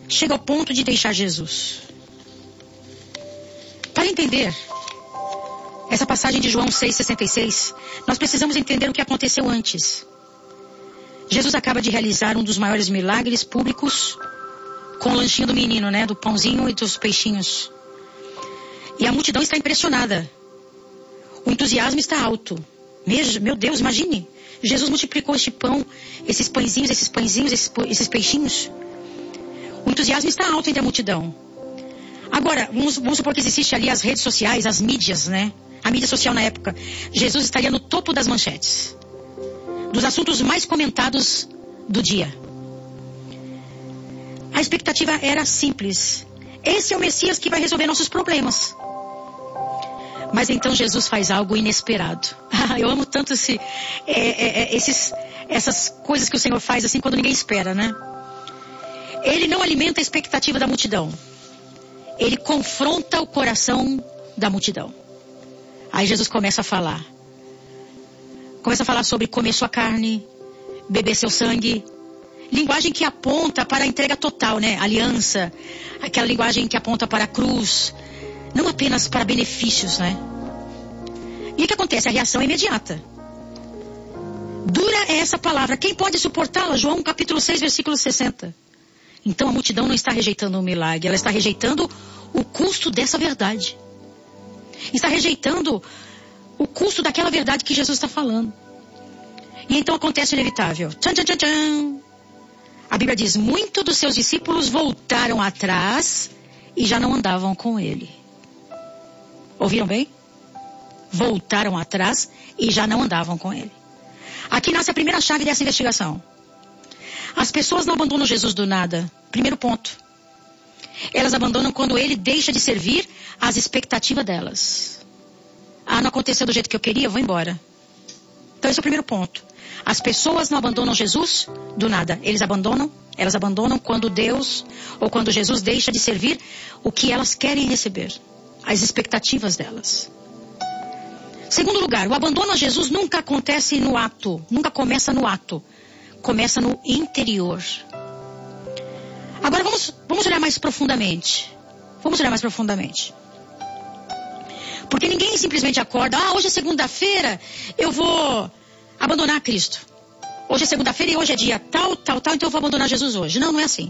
chega ao ponto de deixar Jesus. Para entender essa passagem de João 6,66, nós precisamos entender o que aconteceu antes. Jesus acaba de realizar um dos maiores milagres públicos com o lanchinho do menino, né? Do pãozinho e dos peixinhos. E a multidão está impressionada. O entusiasmo está alto. Meu Deus, imagine. Jesus multiplicou este pão, esses pãezinhos, esses peixinhos. O entusiasmo está alto entre a multidão. Agora, vamos supor que existe ali as redes sociais, as mídias, né? A mídia social na época. Jesus estaria no topo das manchetes. Dos assuntos mais comentados do dia. A expectativa era simples. Esse é o Messias que vai resolver nossos problemas. Mas então Jesus faz algo inesperado. Eu amo tanto essas coisas que o Senhor faz assim quando ninguém espera, né? Ele não alimenta a expectativa da multidão. Ele confronta o coração da multidão. Aí Jesus começa a falar. Começa a falar sobre comer sua carne, beber seu sangue. Linguagem que aponta para a entrega total, né? Aliança. Aquela linguagem que aponta para a cruz. Não apenas para benefícios, né? E o que acontece? A reação é imediata. Dura é essa palavra. Quem pode suportá-la? João capítulo 6, versículo 60. Então a multidão não está rejeitando o milagre. Ela está rejeitando o custo dessa verdade. Está rejeitando o custo daquela verdade que Jesus está falando. E então acontece o inevitável. Tchan, tchan, tchan, tchan. A Bíblia diz, muitos dos seus discípulos voltaram atrás e já não andavam com ele. Ouviram bem? Voltaram atrás e já não andavam com ele. Aqui nasce a primeira chave dessa investigação. As pessoas não abandonam Jesus do nada. Primeiro ponto. Elas abandonam quando ele deixa de servir às expectativas delas. Ah, não aconteceu do jeito que eu queria, eu vou embora. Então esse é o primeiro ponto. As pessoas não abandonam Jesus do nada. Elas abandonam quando Deus ou quando Jesus deixa de servir o que elas querem receber. As expectativas delas. Segundo lugar, o abandono a Jesus nunca acontece no ato. Nunca começa no ato. Começa no interior. Agora vamos olhar mais profundamente. Vamos olhar mais profundamente. Porque ninguém simplesmente acorda, hoje é segunda-feira, eu vou abandonar Cristo. Hoje é segunda-feira e hoje é dia tal, então eu vou abandonar Jesus hoje. Não é assim.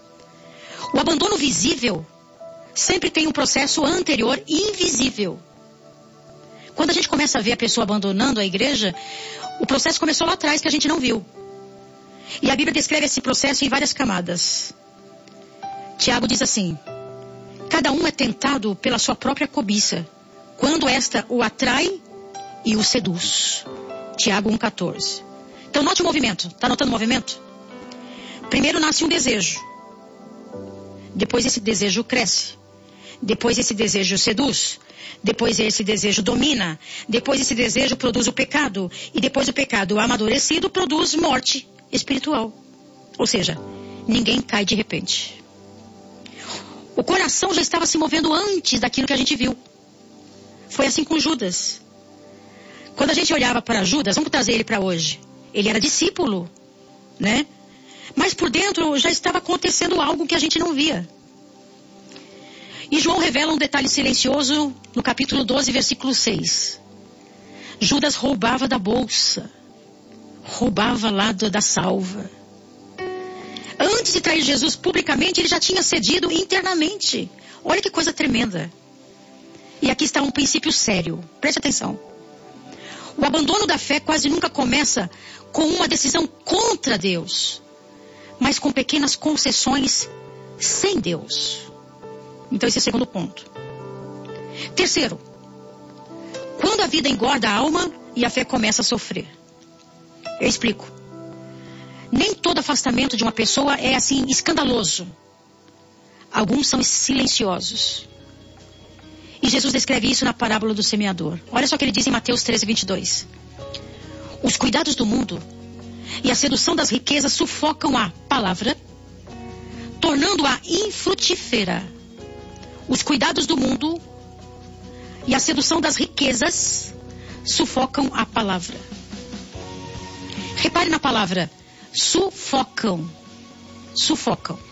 O abandono visível sempre tem um processo anterior invisível. Quando a gente começa a ver a pessoa abandonando a igreja, o processo começou lá atrás que a gente não viu. E a Bíblia descreve esse processo em várias camadas. Tiago diz assim, cada um é tentado pela sua própria cobiça, quando esta o atrai e o seduz. Tiago 1,14. Então note o movimento. Está notando o movimento? Primeiro nasce um desejo. Depois esse desejo cresce. Depois esse desejo seduz. Depois esse desejo domina. Depois esse desejo produz o pecado. E depois o pecado amadurecido produz morte espiritual. Ou seja, ninguém cai de repente. O coração já estava se movendo antes daquilo que a gente viu. Foi assim com Judas. Quando a gente olhava para Judas, vamos trazer ele para hoje. Ele era discípulo, né? Mas por dentro já estava acontecendo algo que a gente não via. E João revela um detalhe silencioso no capítulo 12, versículo 6. Judas roubava da bolsa. Roubava lá da salva. Antes de trair Jesus publicamente, ele já tinha cedido internamente. Olha que coisa tremenda. E aqui está um princípio sério. Preste atenção. O abandono da fé quase nunca começa com uma decisão contra Deus, mas com pequenas concessões sem Deus. Então esse é o segundo ponto. Terceiro, quando a vida engorda a alma e a fé começa a sofrer. Eu explico. Nem todo afastamento de uma pessoa é assim escandaloso. Alguns são silenciosos. E Jesus descreve isso na parábola do semeador. Olha só o que ele diz em Mateus 13, 22. Os cuidados do mundo e a sedução das riquezas sufocam a palavra, tornando-a infrutífera. Os cuidados do mundo e a sedução das riquezas sufocam a palavra. Repare na palavra sufocam. Sufocam.